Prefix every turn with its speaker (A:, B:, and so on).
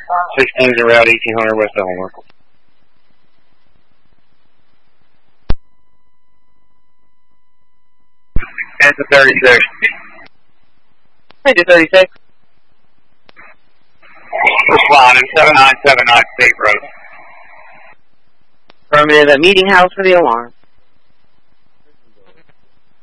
A: 16 is around 1800 West Elmore. It's a 36.
B: Thank you, 36.
A: Responding, 7979 State Road.
B: Affirmative at Meeting House for the alarm.